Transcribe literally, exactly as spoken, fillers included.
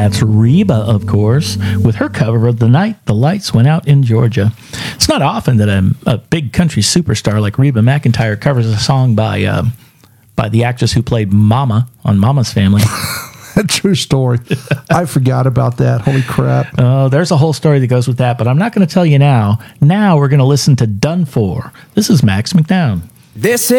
that's Reba, of course, with her cover of The Night the Lights Went Out in Georgia. It's not often that a, a big country superstar like Reba McEntire covers a song by uh, by the actress who played Mama on Mama's Family. True story. I forgot about that. Holy crap. Oh, there's a whole story that goes with that, but I'm not going to tell you now. Now we're going to listen to Done For. This is Max McDowell. This